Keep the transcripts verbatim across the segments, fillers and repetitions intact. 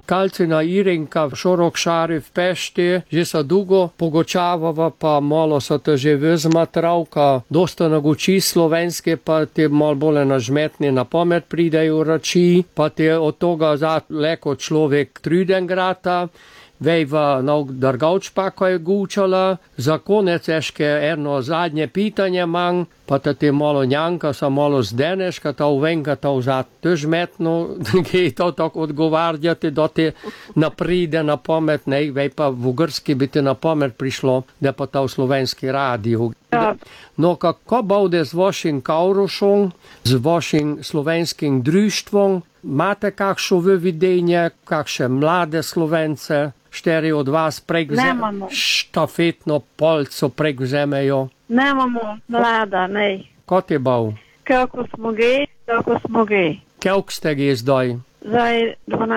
Kalcina Irenka, Šorokšari v Pešti, že sa dugo pogočavava, pa malo sa to že vzmatravka, dosta naguči slovenske, pa te malo bolje nažmetne na pamet pridajú rači, pa te od toga za leko človek truden grata. Vejva na Drgauč pa ko je gučala, za konec eške eno zadnje pitanje mang, pa ta te malo njanka sa malo zdeneš, ka ta uvenka ta vzat težmetno, ki to tako odgovarjate, da te napride na pamet, ne, vej pa v ugrski bi te na pamet prišlo, da pa ta v slovenski radio. Ja. No, kako bude z vašim kaurušom, z vašim slovenskim društvom, imate kakšno videnje, kakšne mlade Slovence, šteri od vas prevzemajo štafetno palco prevzemajo? Nemamo mlada, ne. Kot je bil? Kako smo ge, kako smo ge. Koliko ste ge zdaj? Zdaj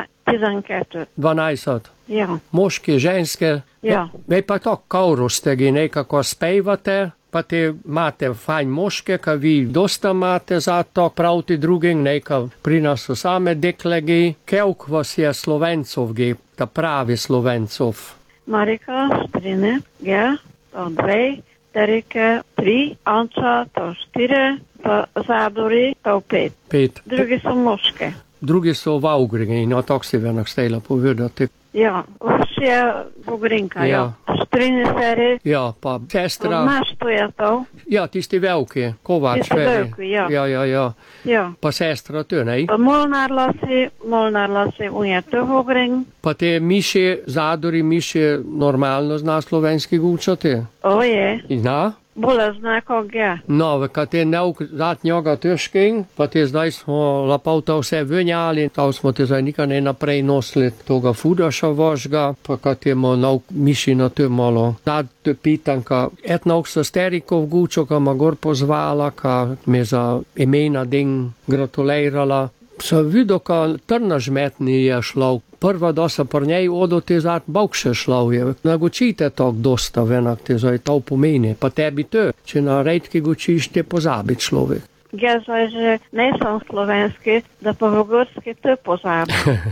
dvanajst. dvanajst. Ja. Moški, ženske? Ja. Vej pa to kaurus ste ge nekako spevate, pa te imate fajn moške, ka vi dosta imate za to, pravti drugim, neka pri nas so same deklegi. Koliko vas je Slovencov ge, ta pravi Slovencov? Marika, Štrine, ja, to dve, Terike, tri, Anča, to štiri, pa Zadori, to pet. Pet. Drugi so moške. Drugi so v Augrigi, no tako si venak stejla povedati. Ja, vsi je v Ugrinka, ja. ja. Štrine seri. Ja, pa sestra. Naš to je to. Ja, tisti veliki, Kovač. Tisti veliki, ja. Ja, ja, ja. Ja. Pa sestra tu, ne? Pa Molnar Lasi, Molnar Lasi, on je tu v Ugring. Pa te miši, Zadori miši normalno zna slovenski gučati? O je. Zna? Bolje zna kog je. No, kad te neuk zat njoga težkin, pa te zdaj smo lapal to vse vynjali, to smo te zdaj nikad ne naprej nosili toga fudaša vašga, pa kad te mo nauk miši na te malo. Zad te pitanka, et nauk sa sterikov gučo, ka ma gor pozvala, ka me za imena ding gratulirala. Sa vidio, ka trna žmetni je šlo. Prva da sa par njej odo te zat bavkše šlo je. Nagučite tok dosta venak te zdaj to pomeni. Pa tebi to, če na redki gučiš, te pozabi človek. Ja zdaj že ne sam slovenski, da pa v ugorski to pozabi.